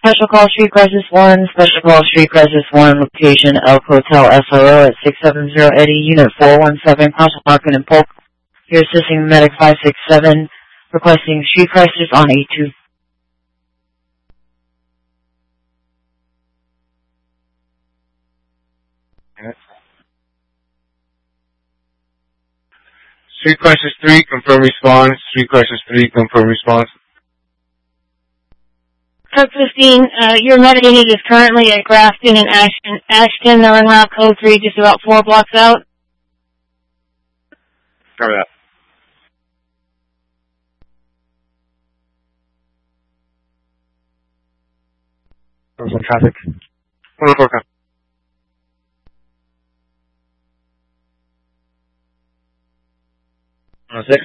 Special Call Street Crisis 1, Special Call Street Crisis 1, location Elk Hotel SRO at 670 Eddie, Unit 417, Crosswalk Market and Polk. You're assisting Medic 567, requesting Street Crisis on 82. Street Crisis 3, confirm response. Street Crisis 3, confirm response. Truck 15, your medic unit is currently at Grafton and Ashton, knowing route code 3, just about 4 blocks out. Cover that. Personal traffic. 104, come. Six.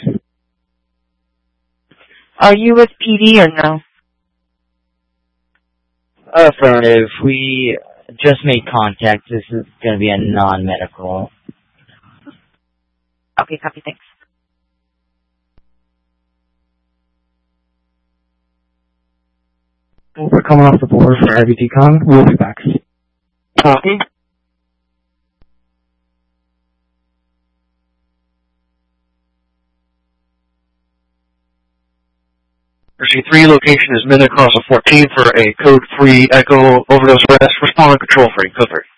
Are you with PD or no? Affirmative. We just made contact. This is going to be a non-medical. Okay, copy, thanks. We're coming off the board for RBT Con. We'll be back. Copy. RC3 location is Minute Cross of 14 for a code 3 Echo overdose arrest. Respond on control free. Code 3.